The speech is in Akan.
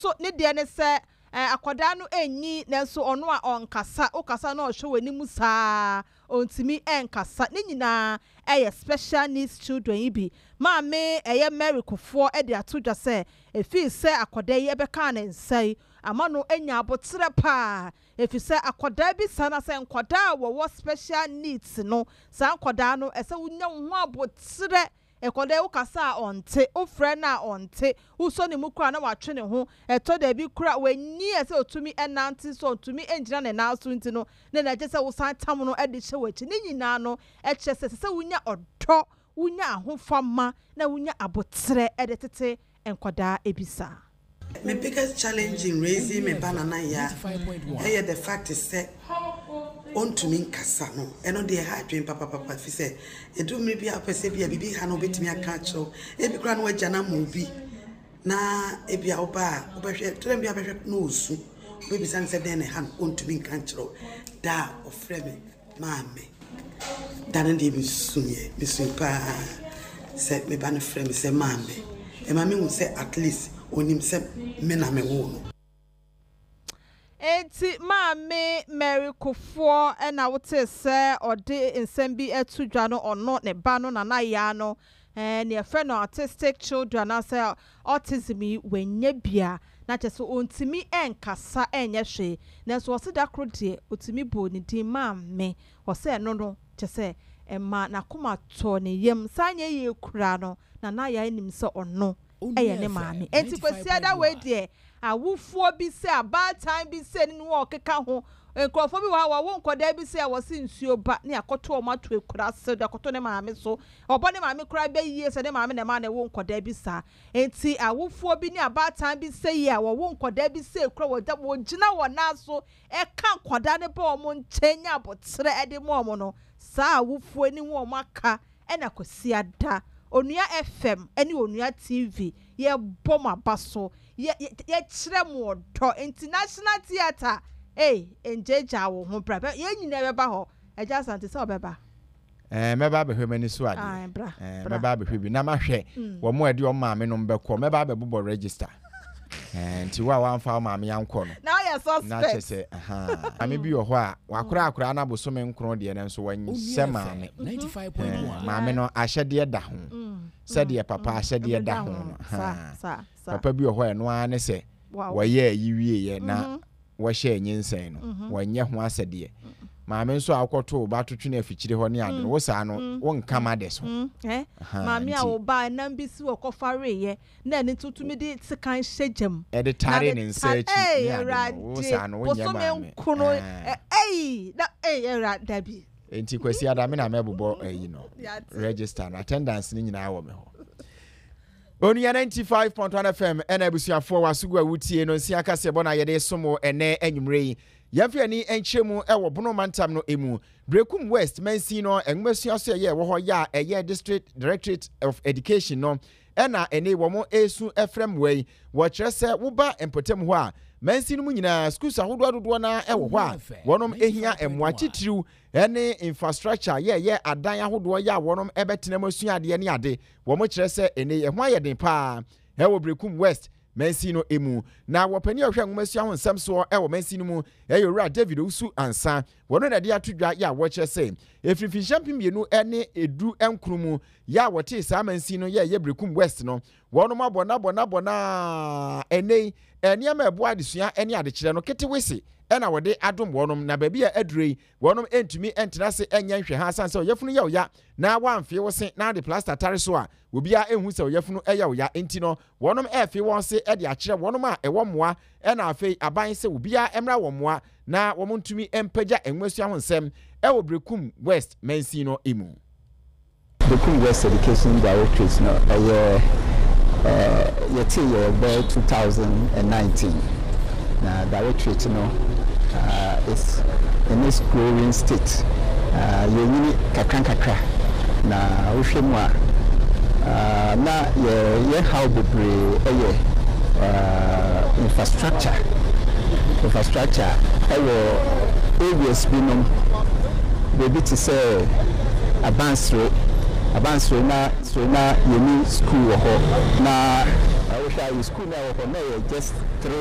so ne de ne se akoda no enyi nanso ono a onkasa okasa na ohwe wani mu saa ontimi enkasa ne nyina special needs children ibi maame Mary Kofo de atodwa se efi se akoda ye beka na nsai ama no enya abotre pa efi se akoda bi sana se nkoda wo special needs no sa nkoda no ese wunya ho abotre ekode ukasa onte ufre na onte uso ni mukura na watwe ne ho eto da bi kura wani ese otumi enanti so otumi enjina ne na aso nti no na na jese usan tam no ede hye wachi ni nyina no eche se wunya odo wunya ahofama na wunya abotre ede tete enkoda ebisa. My biggest challenge in raising my banana here, the fact is that on to me Cassano, and on the high dream, Papa, if you say, it do maybe a perceive a baby, Hano bit me a catch, so every grand way Jana movie. Na, if you are bar, tell me a nose, baby son said then a hand on to me control, da of frame, mammy. Done even soon, Miss Pa said, me banner frame, say, mammy, and mammy will say at least. Enti maame Mary Kofo na wote se ode nsem bi etudwa no ono ne ba no na ya no ne friend no autistic children na say autism wenye bia na cheso ontimi enkasa enye hwe na so wose da krode otimi bo ni din maame wose no chese emma na koma to ne yem sanye ye kura no na ya enim se ono eye ne maame enti kwesi ada we de awufuo bi se about time bi se ni wo keka ho enkrofo bi wa wo nkoda bi se wo se nsuo ba ne akoto o mato ekura se da akoto ne maame so obo ne maame kura be yie se ne maame ne ma ne wo nkoda bi sa enti awufuo bi ni about time bi se ye wo nkoda bi se ekura wo da wo gina wo na so e ka nkoda ne ba o mo nchenya abotre e de mo no sa awufuo ni wo maka e na kwesi ada Onua FM eni Onua TV ye boma baso ye kire mo do International Theatre enjeja wo ho bra ye nyina be ba ho eja asante se obeba meba be hwemani so ade meba be hwebi na mahwe wo mo ade o maame no mbekọ meba be bobọ register nti wa amfa maame yankọ no na ya suspect na chese ame bi wo ho a wakora na bosome nkro de ne nso wanyse maame 95.1 maame no ahyede da ho sede papa ahyede da ho sa papa bi wo ho no a ne se waye yiwie ye na wo hye nyinsen no wanye ho asede maame nso akoto ba totwe na afikyire ho ne ade wo saa no wo nkama de so maame a wo ba na mbisi wo kofare ye na ne tutumi de sekan hyegem de tare ne nsechi wo saa no wo nya maame na erada bi enti kwasi adame na mebobọ no register na attendance ni nyina wo me ho Onua 95.1 FM ena ebusuafo wasugu awutie no nsia kase bona yede somo ene anwumrei yafia ni enchemu ewo bono mantam no emu Brekum West mansi no enwesua so ye wo ho ya eye District Directorate of Education no ena ene wo mo esu efrem wei wo kire se wo ba empotem ho a mansi no nyina schools ahodo na ewo ho a wonom ehia emwa titiriu ene infrastructure ye adan ahodo ya wonom ebetena masua ade ne ade wo mo kire se ene ye ho ayeden pa ewo Brekum West mansi no emu na wopani ohwe ngomasua ho nsam so ewo mansi no mu eyora David Usu ansa wono na de atodwa ya wo kire se efrifi champion mienu ene edu enkrumu ya wote sa mansi no ye Brekum West no wonom abona ene eniama ebo adesua ene adekire no kete wese ena wode adom wonom na baabi a adurei wonom entumi entenase enya nhwe ha sanse oyefunu ya oya na wamfe wose na de plaster tare so a obia ehu se oyefunu eya oya enti no wonom efe wonse ede akire wonom a ewo moa ena afei aban se obia emra wo moa na wo ntumi empagya enwasua ho nsem ewo Brekum West mansi no emu Brekum West Education Directorate no yeti about 2019 na directorate no is in this growing state yeni kakra na wohwemu a na ye how bebre infrastructure areas binom bebi to say abansro na yeni school ho na hwɛ school na wɔ hɔ na yɛ just 3